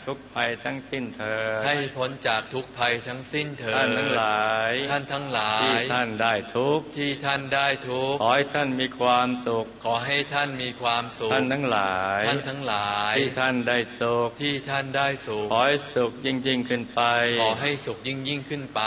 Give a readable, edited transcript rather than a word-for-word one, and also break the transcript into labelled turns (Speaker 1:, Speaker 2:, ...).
Speaker 1: ทุกภัยทั้งสิ้นเถิด
Speaker 2: ให้พ้นจากทุกภัยทั้งสิ้นเถิด
Speaker 1: ท่านทั้งหลาย
Speaker 2: ท่านทั้งหลาย
Speaker 1: ที่ท่านได้ทุกข์
Speaker 2: ที่ท่านได้ทุกข์
Speaker 1: ขอให้ท่านมีความสุข
Speaker 2: ขอให้ท่านมีความสุข
Speaker 1: ท่านทั้งหลาย
Speaker 2: ท่านทั้งหลาย
Speaker 1: ที่ท่านได้สุข
Speaker 2: ที่ท่านได้สุข
Speaker 1: ขอให้สุขยิ่งขึ้นไป
Speaker 2: ขอให้สุขยิ่งขึ้นไป